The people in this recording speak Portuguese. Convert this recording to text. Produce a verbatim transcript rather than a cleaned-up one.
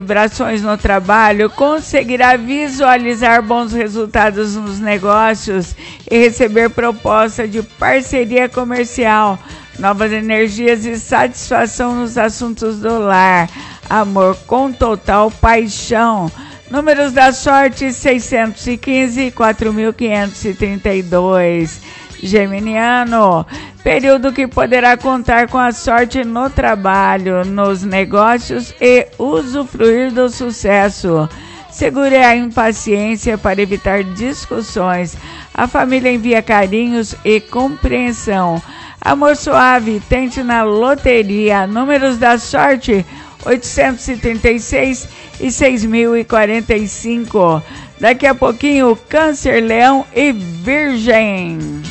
vibrações no trabalho, conseguirá visualizar bons resultados nos negócios e receber proposta de parceria comercial, novas energias e satisfação nos assuntos do lar, amor com total paixão. Números da sorte: seiscentos e quinze, quatro mil quinhentos e trinta e dois. Geminiano, período que poderá contar com a sorte no trabalho, nos negócios e usufruir do sucesso. Segure a impaciência para evitar discussões. A família envia carinhos e compreensão. Amor suave, tente na loteria. Números da sorte: oitocentos e trinta e seis e seis mil e quarenta e cinco. Daqui a pouquinho, Câncer, Leão e Virgem.